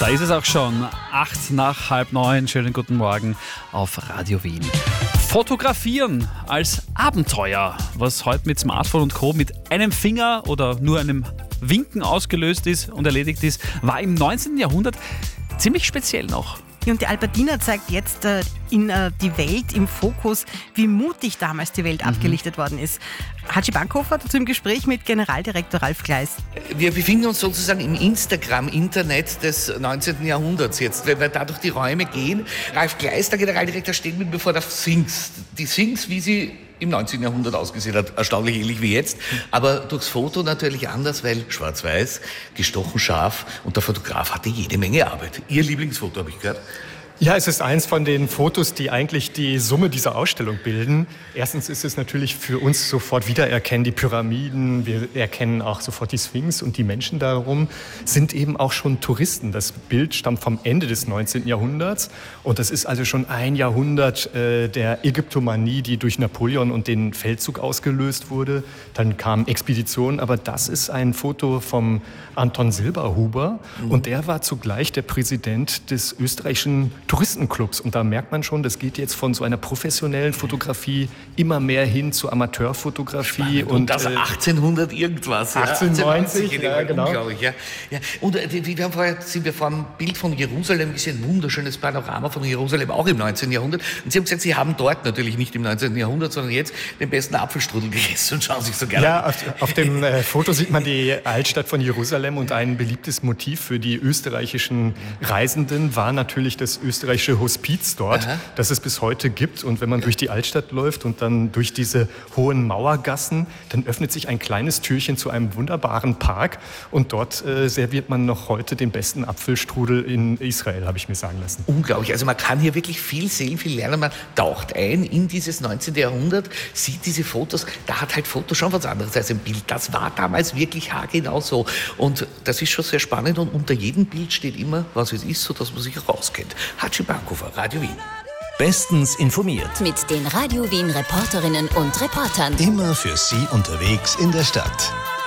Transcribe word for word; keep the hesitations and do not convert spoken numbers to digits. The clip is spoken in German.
Da ist es auch schon, acht nach halb neun. Schönen guten Morgen auf Radio Wien. Fotografieren als Abenteuer, was heute mit Smartphone und Co. mit einem Finger oder nur einem Winken ausgelöst ist und erledigt ist, war im neunzehnten Jahrhundert ziemlich speziell noch. Und die Albertina zeigt jetzt äh, in äh, die Welt im Fokus, wie mutig damals die Welt mhm. abgelichtet worden ist. Hatschi Bankhofer dazu im Gespräch mit Generaldirektor Ralf Gleis. Wir befinden uns sozusagen im Instagram-Internet des neunzehnten Jahrhunderts jetzt, weil wir da durch die Räume gehen. Ralf Gleis, der Generaldirektor, steht mit mir vor der Sphinx. Die Sphinx, wie sie im neunzehnten Jahrhundert ausgesehen hat, erstaunlich ähnlich wie jetzt, aber durchs Foto natürlich anders, weil schwarz-weiß, gestochen scharf und der Fotograf hatte jede Menge Arbeit. Ihr Lieblingsfoto, habe ich gehört? Ja, es ist eins von den Fotos, die eigentlich die Summe dieser Ausstellung bilden. Erstens ist es natürlich für uns sofort wiedererkennen, die Pyramiden, wir erkennen auch sofort die Sphinx und die Menschen darum sind eben auch schon Touristen. Das Bild stammt vom Ende des neunzehnten Jahrhunderts und das ist also schon ein Jahrhundert äh, der Ägyptomanie, die durch Napoleon und den Feldzug ausgelöst wurde. Dann kamen Expeditionen, aber das ist ein Foto vom Anton Silberhuber mhm. und der war zugleich der Präsident des österreichischen Touristenclubs. Und da merkt man schon, das geht jetzt von so einer professionellen Fotografie immer mehr hin zur Amateurfotografie. Und, und das äh, achtzehnhundert irgendwas. achtzehnhundertneunzig, ja, ja, genau. Unglaublich, ja. Ja. Und äh, wir haben vorher, sind wir vor einem Bild von Jerusalem gesehen, ein wunderschönes Panorama von Jerusalem, auch im neunzehnten Jahrhundert. Und Sie haben gesagt, Sie haben dort natürlich nicht im neunzehnten Jahrhundert, sondern jetzt den besten Apfelstrudel gegessen und schauen sich so gerne ja, an. Auf, auf dem äh, Foto sieht man die Altstadt von Jerusalem und ein beliebtes Motiv für die österreichischen Reisenden war natürlich das österreichische Hospiz dort, Aha. das es bis heute gibt. Und wenn man durch die Altstadt läuft und dann durch diese hohen Mauergassen, dann öffnet sich ein kleines Türchen zu einem wunderbaren Park. Und dort äh, serviert man noch heute den besten Apfelstrudel in Israel, habe ich mir sagen lassen. Unglaublich. Also man kann hier wirklich viel sehen, viel lernen. Man taucht ein in dieses neunzehnten Jahrhundert, sieht diese Fotos. Da hat halt Foto schon was anderes als ein Bild. Das war damals wirklich haargenau so. Und das ist schon sehr spannend. Und unter jedem Bild steht immer, was es ist, sodass man sich auch auskennt. Hatschi Bankhofer, Radio Wien. Bestens informiert. Mit den Radio Wien Reporterinnen und Reportern. Immer für Sie unterwegs in der Stadt.